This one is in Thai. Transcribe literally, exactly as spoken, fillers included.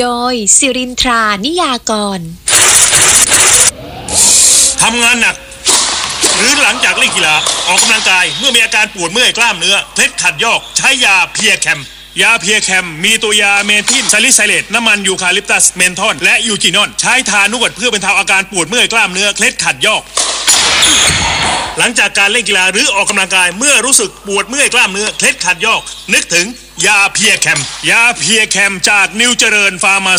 โดยสิรินทรานิยากรทำงานหนักหรือหลังจากเล่นกีฬาออกกำลังกายเมื่อมีอาการปวดเมื่อยกล้ามเนื้อเคล็ดขัดยอกใช้ยาเพียแคมยาเพียแคมมีตัวยาเมทิลซาลิไซเลตน้ำมันยูคาลิปตัสเมนทอนและยูจินอนใช้ทานวดเพื่อบรรเทาอาการปวดเมื่อยกล้ามเนื้อเคล็ดขัดยอกหลังจากการเล่นกีฬาหรือออกกำลังกายเมื่อรู้สึกปวดเมื่อยกล้ามเนื้อเคล็ดขัดยอกนึกถึงยาเพียแคมยาเพียแคมจากนิวเจริญฟาร์มา